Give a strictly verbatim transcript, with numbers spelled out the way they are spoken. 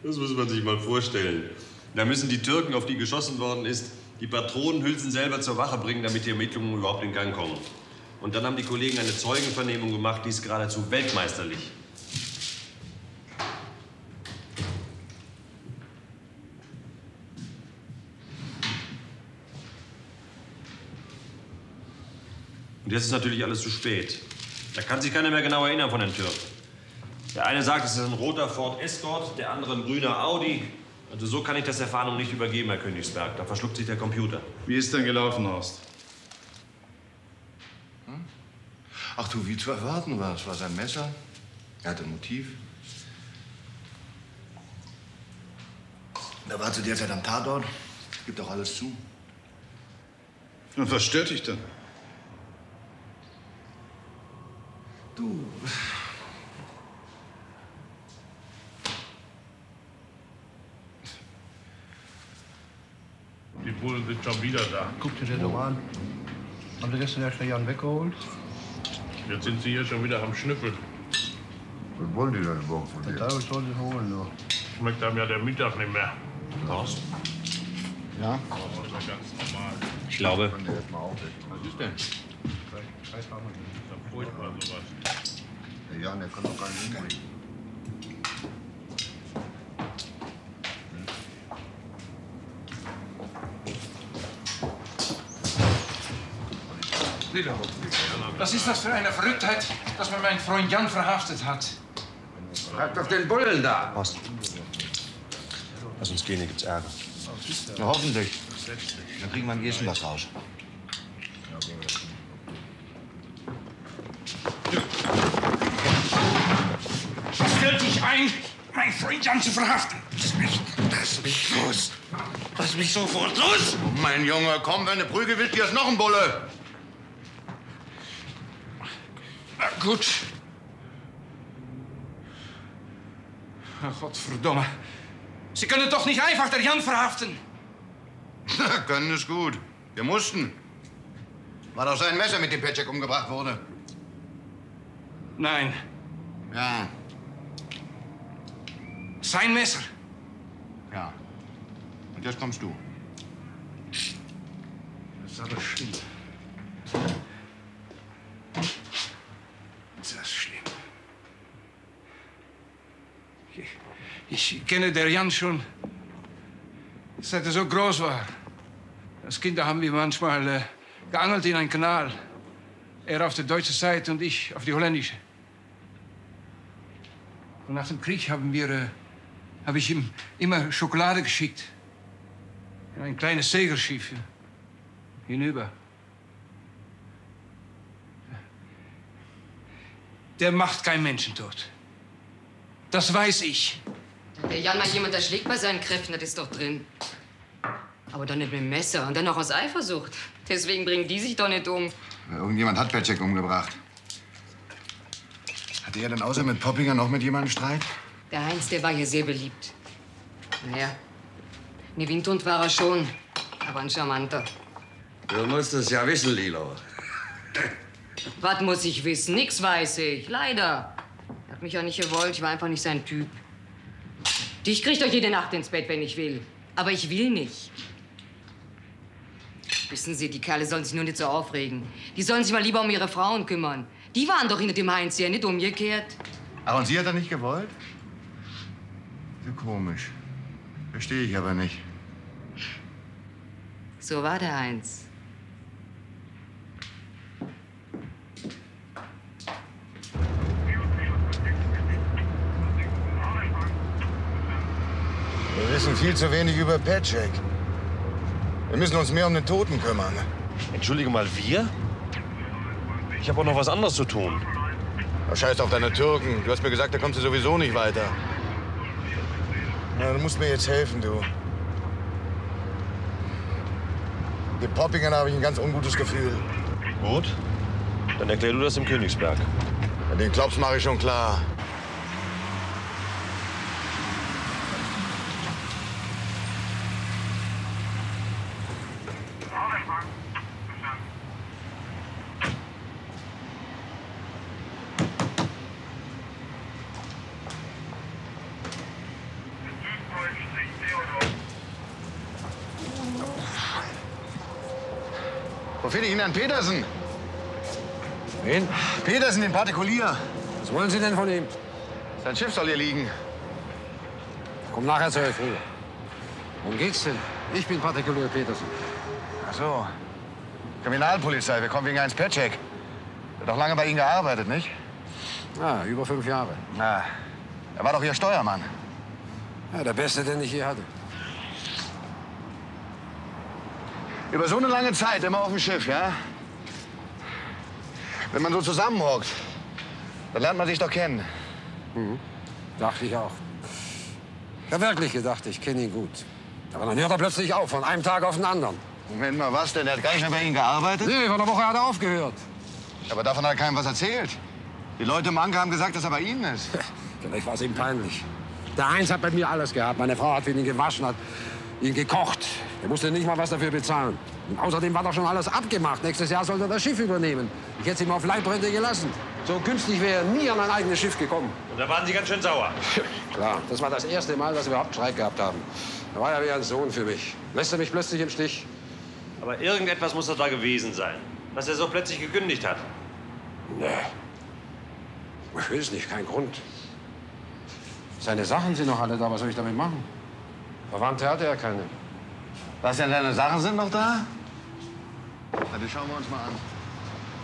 Das muss man sich mal vorstellen. Da müssen die Türken, auf die geschossen worden ist, die Patronenhülsen selber zur Wache bringen, damit die Ermittlungen überhaupt in Gang kommen. Und dann haben die Kollegen eine Zeugenvernehmung gemacht, die ist geradezu weltmeisterlich. Und jetzt ist natürlich alles zu spät. Da kann sich keiner mehr genau erinnern von den Türken. Der eine sagt, es ist ein roter Ford Escort, der andere ein grüner Audi. Also so kann ich das der Fahndung nicht übergeben, Herr Königsberg. Da verschluckt sich der Computer. Wie ist denn gelaufen, Horst? Hm? Ach du, wie zu erwarten war. Es war sein Messer. Er hatte ein Motiv. Er war zu der Zeit am Tatort. Gibt auch alles zu. Und was stört dich denn? Du. Die Bullen sind schon wieder da. Guck dir das doch an. Haben Sie gestern erst den Jan weggeholt? Jetzt sind sie hier schon wieder am Schnüffeln. Was wollen die denn überhaupt von dir? Der Teil soll sie holen, nur. Schmeckt einem ja der Mittag nicht mehr. Horst? Ja? Das ist ja ganz normal. Ich glaube. Was ist denn? Scheiß haben wir nicht. Das ist ja furchtbar, sowas. Der Jan, der kann doch gar nicht hinkriegen. Was ist das für eine Verrücktheit, dass man meinen Freund Jan verhaftet hat? Frag doch den Bullen da. Horst. Lass uns gehen, hier gibt's Ärger. Na, hoffentlich. Dann kriegen wir am ehesten was raus. Was fällt dich ein, meinen Freund Jan zu verhaften? Lass mich, lass mich los. Lass mich sofort los. Oh, mein Junge, komm, wenn du Prügel willst, hier ist noch ein Bulle. Na gut. Ach, Gottverdomme. Sie können doch nicht einfach den Jan verhaften. Na, können ist gut. Wir mussten. War doch sein Messer, mit dem Petschek umgebracht wurde. Nein, Ja, sein Messer. ja. Und jetzt kommst du. Das ist aber schlimm. Das ist schlimm. Ich, ich kenne der Jan schon, seit er so groß war. Als Kinder haben wir manchmal äh, geangelt in einen Kanal. Er auf der deutschen Seite und ich auf die holländische. Und nach dem Krieg haben wir, äh, habe ich ihm immer Schokolade geschickt. In ein kleines Segelschiff hinüber. Der macht keinen Menschentod. Das weiß ich. Der Jan mal jemand erschlägt bei seinen Kräften, das ist doch drin. Aber dann nicht mit dem Messer und dann noch aus Eifersucht. Deswegen bringen die sich doch nicht um. Irgendjemand hat Petschek umgebracht. Hatte er denn außer mit Poppinger noch mit jemandem Streit? Der Heinz, der war hier sehr beliebt. Naja, ne Windhund war er schon, aber ein charmanter. Du musst es ja wissen, Lilo. Was muss ich wissen? Nix weiß ich, leider. Er hat mich ja nicht gewollt, ich war einfach nicht sein Typ. Dich kriegt doch jede Nacht ins Bett, wenn ich will. Aber ich will nicht. Wissen Sie, die Kerle sollen sich nur nicht so aufregen. Die sollen sich mal lieber um ihre Frauen kümmern. Die waren doch hinter dem Heinz her, nicht umgekehrt. Ach, und sie hat er nicht gewollt? So komisch. Verstehe ich aber nicht. So war der Heinz. Wir wissen viel zu wenig über Petschek. Wir müssen uns mehr um den Toten kümmern. Entschuldige mal, wir? Ich habe auch noch was anderes zu tun. Oh, scheiß auf deine Türken. Du hast mir gesagt, da kommst du sowieso nicht weiter. Na, du musst mir jetzt helfen, du. Den Poppingern habe ich ein ganz ungutes Gefühl. Gut, dann erklär du das im Königsberg. Ja, den Klops mache ich schon klar. Wo finde ich ihn, Herrn Petersen? Wen? Petersen, den Partikulier. Was wollen Sie denn von ihm? Sein Schiff soll hier liegen. Komm nachher zu euch rüber. Worum geht's denn? Ich bin Partikulier Petersen. Ach so. Kriminalpolizei, wir kommen wegen Heinz Petschek. Hat doch lange bei Ihnen gearbeitet, nicht? Ah, über fünf Jahre. Na, er war doch Ihr Steuermann. Ja, der Beste, den ich je hatte. Über so eine lange Zeit, immer auf dem Schiff, ja? Wenn man so zusammenhockt, dann lernt man sich doch kennen. Mhm. Dachte ich auch. Ich habe wirklich gedacht, ich kenne ihn gut. Aber dann hört er plötzlich auf, von einem Tag auf den anderen. Moment mal, was denn? Er hat gar nicht mehr bei Ihnen gearbeitet? Nee, vor einer Woche hat er aufgehört. Aber davon hat keinem was erzählt. Die Leute im Anker haben gesagt, dass er bei Ihnen ist. Vielleicht war es ihm peinlich. Der Heinz hat bei mir alles gehabt. Meine Frau hat für ihn gewaschen, hat ihn gekocht. Er musste nicht mal was dafür bezahlen. Und außerdem war doch schon alles abgemacht. Nächstes Jahr sollte er das Schiff übernehmen. Ich hätte es ihm auf Leibrente gelassen. So günstig wäre er nie an ein eigenes Schiff gekommen. Und da waren Sie ganz schön sauer. Klar, das war das erste Mal, dass wir überhaupt Streit gehabt haben. Da war er wie ein Sohn für mich. Lässt er mich plötzlich im Stich? Aber irgendetwas muss doch da gewesen sein, dass er so plötzlich gekündigt hat. Nee. Ich will es nicht, kein Grund. Seine Sachen sind noch alle da, was soll ich damit machen? Verwandte hatte er keine. Was denn, deine Sachen sind noch da? Na, die schauen wir uns mal an.